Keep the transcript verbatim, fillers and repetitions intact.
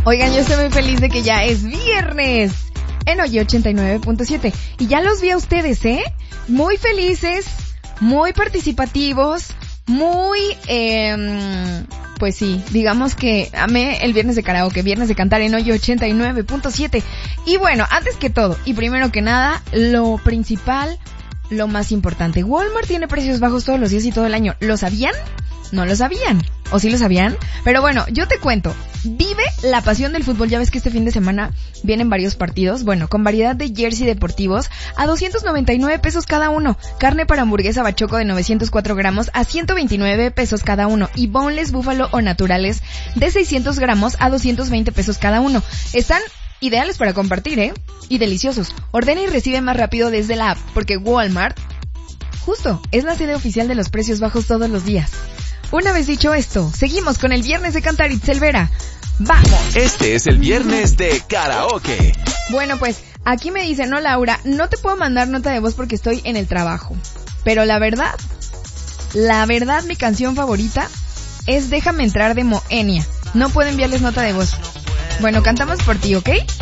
Oigan, yo estoy muy feliz de que ya es viernes en Oye ochenta y nueve punto siete. Y ya los vi a ustedes, ¿eh? Muy felices, muy participativos, muy, eh, pues sí, digamos que amé el viernes de karaoke, viernes de cantar en Oye ochenta y nueve punto siete. Y bueno, antes que todo, y primero que nada, lo principal, lo más importante. Walmart tiene precios bajos todos los días y todo el año. ¿Lo sabían? No lo sabían. ¿O sí lo sabían? Pero bueno, yo te cuento. Vive la pasión del fútbol. Ya ves que este fin de semana vienen varios partidos. Bueno, con variedad de jersey deportivos a doscientos noventa y nueve pesos cada uno. Carne para hamburguesa bachoco de novecientos cuatro gramos a ciento veintinueve pesos cada uno. Y boneless búfalo o naturales de seiscientos gramos a doscientos veinte pesos cada uno. Están ideales para compartir, ¿eh? Y deliciosos. Ordena y recibe más rápido desde la app, porque Walmart, justo, es la sede oficial de los precios bajos todos los días. Una vez dicho esto, seguimos con el viernes de cantar Itzel Vera. ¡Vamos! Este es el viernes de karaoke. Bueno, pues, aquí me dicen, no, Laura, no te puedo mandar nota de voz porque estoy en el trabajo. Pero la verdad, la verdad, mi canción favorita es Déjame entrar de Moenia. No puedo enviarles nota de voz. Bueno, cantamos por ti, ¿ok?